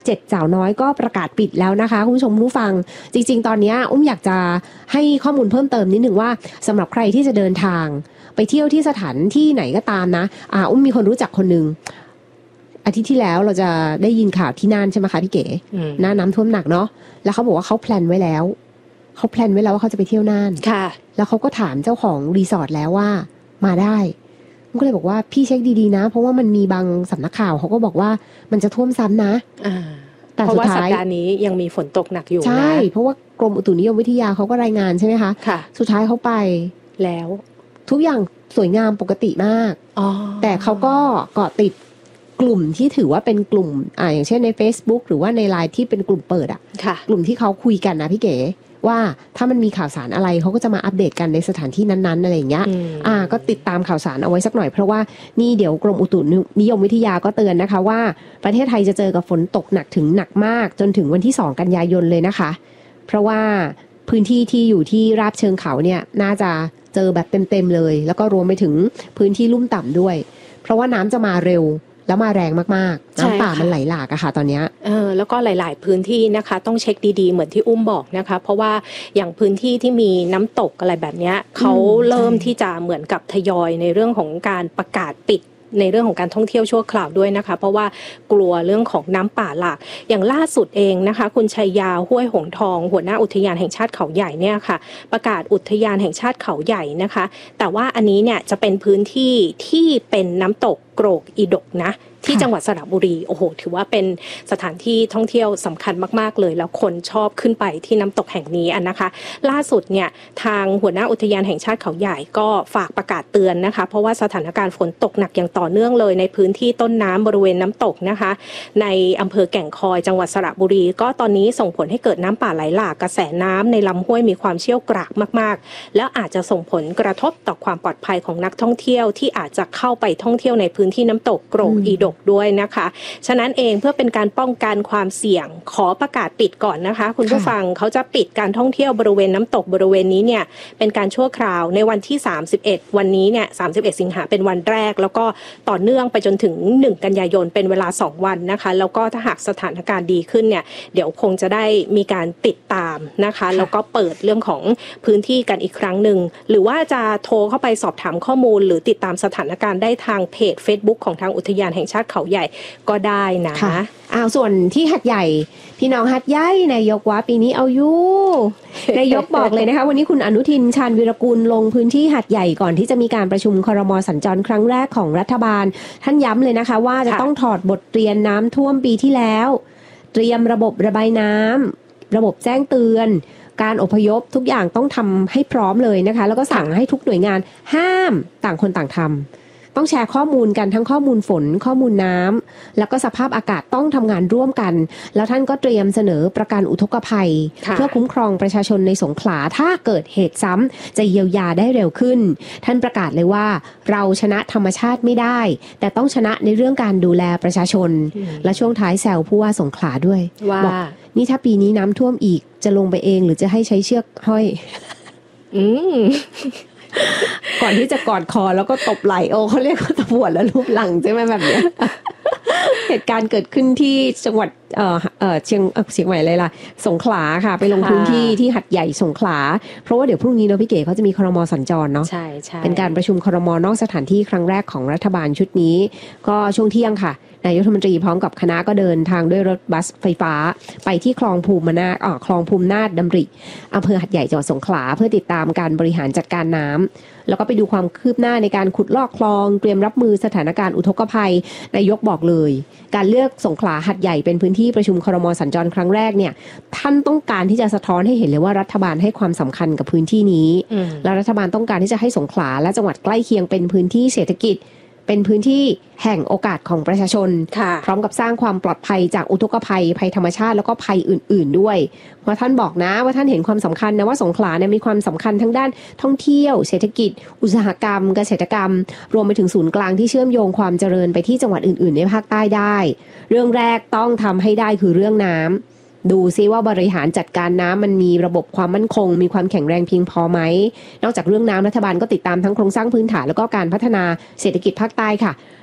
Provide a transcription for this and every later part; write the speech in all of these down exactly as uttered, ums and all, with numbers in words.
เจ็ดสาวน้อยก็ประกาศปิดแล้วนะคะคุณผู้ชมผู้ฟังจริงๆตอนนี้อุ้มอยากจะให้ข้อมูลเพิ่มเติมนิดหนึ่งว่าสำหรับใครที่จะเดินทางไปเที่ยวที่สถานที่ไหนก็ตามนะอ่าอุ้มมีคนรู้จักคนนึงอาทิตย์ที่แล้วเราจะได้ยินข่าวที่น่านใช่ไหมคะพี่เก๋น่านน้ำท่วมหนักเนาะแล้วเขาบอกว่าเขาแพลนไว้แล้วเขาแพลนไว้แล้วว่าเขาจะไปเที่ยวน่านค่ะแล้วเขาก็ถามเจ้าของรีสอร์ทแล้วว่ามาได้ผมก็เลยบอกว่าพี่เช็คดีๆนะเพราะว่ามันมีบางสำนักข่าวเขาก็บอกว่ามันจะท่วมซ้ำนะแต่เพราะว่าสัปดาห์นี้ยังมีฝนตกหนักอยู่นะใช่เพราะว่ากรมอุตุนิยมวิทยาเขาก็รายงานใช่ไหมคะค่ะสุดท้ายเขาไปแล้วทุกอย่างสวยงามปกติมากแต่เขาก็เกาะติดกลุ่มที่ถือว่าเป็นกลุ่มอ่าอย่างเช่นใน Facebook หรือว่าใน ไลน์ ที่เป็นกลุ่มเปิดอ่ะกลุ่มที่เขาคุยกันนะพี่เก๋ว่าถ้ามันมีข่าวสารอะไรเขาก็จะมาอัปเดตกันในสถานที่นั้นๆอะไรอย่างเงี้ยอ่าก็ติดตามข่าวสารเอาไว้สักหน่อยเพราะว่านี่เดี๋ยวกรมอุตุนิยมวิทยาก็เตือนนะคะว่าประเทศไทยจะเจอกับฝนตกหนักถึงหนักมากจนถึงวันที่สองกันยายนเลยนะคะเพราะว่าพื้นที่ที่อยู่ที่ราบเชิงเขาเนี่ยน่าจะเจอแบบเต็มๆเลยแล้วก็รวมไปถึงพื้นที่ลุ่มต่ำด้วยเพราะว่าน้ำจะมาเร็วแล้วมาแรงมากๆน้ำป่ามันไหลหลากอะค่ะตอนนี้เออแล้วก็หลายๆพื้นที่นะคะต้องเช็คดีๆเหมือนที่อุ้มบอกนะคะเพราะว่าอย่างพื้นที่ที่มีน้ำตกอะไรแบบนี้เขาเริ่มที่จะเหมือนกับทยอยในเรื่องของการประกาศปิดในเรื่องของการท่องเที่ยวชั่วคราวด้วยนะคะเพราะว่ากลัวเรื่องของน้ำป่าหลากอย่างล่าสุดเองนะคะคุณชัยยาห้วยหงทองหัวหน้าอุทยานแห่งชาติเขาใหญ่เนี่ยค่ะประกาศอุทยานแห่งชาติเขาใหญ่นะคะแต่ว่าอันนี้เนี่ยจะเป็นพื้นที่ที่เป็นน้ำตกโกรกอีดกนะที่จังหวัดสระบุรีโอ้โหถือว่าเป็นสถานที่ท่องเที่ยวสำคัญมากๆเลยแล้วคนชอบขึ้นไปที่น้ำตกแห่งนี้อันนะคะล่าสุดเนี่ยทางหัวหน้าอุทยานแห่งชาติเขาใหญ่ก็ฝากประกาศเตือนนะคะเพราะว่าสถานการณ์ฝนตกหนักอย่างต่อเนื่องเลยในพื้นที่ต้นน้ำบริเวณน้ำตกนะคะในอำเภอแก่งคอยจังหวัดสระบุรีก็ตอนนี้ส่งผลให้เกิดน้ำป่าไหลหลากกระแสน้ำในลำห้วยมีความเชี่ยวกรากมากๆแล้วอาจจะส่งผลกระทบต่อความปลอดภัยของนักท่องเที่ยวที่อาจจะเข้าไปท่องเที่ยวในพื้นที่น้ำตกโกรกอีดกด้วยนะคะฉะนั้นเองเพื่อเป็นการป้องกันความเสี่ยงขอประกาศปิดก่อนนะคะคุณผู้ฟังเขาจะปิดการท่องเที่ยวบริเวณน้ำตกบริเวณนี้เนี่ยเป็นการชั่วคราวในวันที่สามสิบเอ็ดวันนี้เนี่ยสามสิบเอ็ดสิงหาเป็นวันแรกแล้วก็ต่อเนื่องไปจนถึงหนึ่งกันยายนเป็นเวลาสองวันนะคะแล้วก็ถ้าหากสถานการณ์ดีขึ้นเนี่ยเดี๋ยวคงจะได้มีการติดตามนะคะแล้วก็เปิดเรื่องของพื้นที่กันอีกครั้งหนึ่งหรือว่าจะโทรเข้าไปสอบถามข้อมูลหรือติดตามสถานการณ์ได้ทางเพจ Facebook ของทางอุทยานแห่งชาติเขาใหญ่ก็ได้นะอ้าวส่วนที่หัดใหญ่พี่น้องหัดใหญ่นายกว่าปีนี้เอาอยู่ นายกบอกเลยนะคะวันนี้คุณอนุทินชาญวิรกูลลงพื้นที่หัดใหญ่ก่อนที่จะมีการประชุมครม.สัญจรครั้งแรกของรัฐบาลท่านย้ำเลยนะคะว่าจะต้องถอดบทเรียนน้ำท่วมปีที่แล้วเตรียมระบบระบายน้ำระบบแจ้งเตือนการอพยพทุกอย่างต้องทำให้พร้อมเลยนะคะแล้วก็สั่งให้ทุกหน่วยงานห้ามต่างคนต่างทำต้องแชร์ข้อมูลกันทั้งข้อมูลฝนข้อมูลน้ำแล้วก็สภาพอากาศต้องทำงานร่วมกันแล้วท่านก็เตรียมเสนอประกันอุทกภัยเพื่อคุ้มครองประชาชนในสงขลาถ้าเกิดเหตุซ้ำจะเยียวยาได้เร็วขึ้นท่านประกาศเลยว่าเราชนะธรรมชาติไม่ได้แต่ต้องชนะในเรื่องการดูแลประชาชนและช่วงท้ายแซวผู้ว่าสงขลาด้วยบอกนี่ถ้าปีนี้น้ำท่วมอีกจะลงไปเองหรือจะให้ใช้เชือกห้อยอืมก่อนที่จะกอดคอแล้วก็ตบไหล่โอ้เขาเรียกว่าตบหัวแล้วรูปหลังใช่ไหมแบบนี้ เหตุการณ์เกิดขึ้นที่จังหวัดเอ่อเอ่อเชียงเอ่อเชียงใหม่เลยล่ะสงขลาค่ะไปลงพื้นที่ที่หัดใหญ่สงขลาเพราะว่าเดี๋ยวพรุ่งนี้เนาะพี่เก๋เขาจะมีครม.สัญจรเนาะใช่ใช่เป็นการประชุมครม.นอกสถานที่ครั้งแรกของรัฐบาลชุดนี้ก็ช่วงเที่ยงค่ะนายกรัฐมนตรีพร้อมกับคณะก็เดินทางด้วยรถบัสไฟฟ้าไปที่คลองภูมินาถอ่าคลองภูมินาถดำริอำเภอหัดใหญ่จังหวัดสงขลาเพื่อติดตามการบริหารจัดการน้ำแล้วก็ไปดูความคืบหน้าในการขุดลอกคลองเตรียมรับมือสถานการณ์อุทกภัยนายกบอกเลยการเลือกสงขลาหัดใหญ่เป็นพื้นที่ประชุมครม.สัญจรครั้งแรกเนี่ยท่านต้องการที่จะสะท้อนให้เห็นเลยว่ารัฐบาลให้ความสำคัญกับพื้นที่นี้และรัฐบาลต้องการที่จะให้สงขลาและจังหวัดใกล้เคียงเป็นพื้นที่เศรษฐกิจเป็นพื้นที่แห่งโอกาสของประชาชนพร้อมกับสร้างความปลอดภัยจากอุทกภัยภัยธรรมชาติแล้วก็ภัยอื่นๆด้วยเพราะท่านบอกนะว่าท่านเห็นความสำคัญนะว่าสงขลาเนี่ยมีความสำคัญทั้งด้านท่องเที่ยวเศรษฐกิจอุตสาหกรรมเกษตรกรรมรวมไปถึงศูนย์กลางที่เชื่อมโยงความเจริญไปที่จังหวัดอื่นๆในภาคใต้ได้เรื่องแรกต้องทำให้ได้คือเรื่องน้ำดูซิว่าบริหารจัดการน้ำมันมีระบบความมั่นคงมีความแข็งแรงเพียงพอไหมนอกจากเรื่องน้ำรัฐบาลก็ติดตามทั้งโครงสร้างพื้นฐานแล้วก็การพัฒนาเศรษฐกิจภาคใต้ค่ะ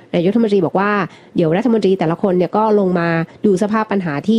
นายกรัฐมนตรีบอกว่าเดี๋ยวรัฐมนตรีแต่ละคนเนี่ยก็ลงมาดูสภาพปัญหาที่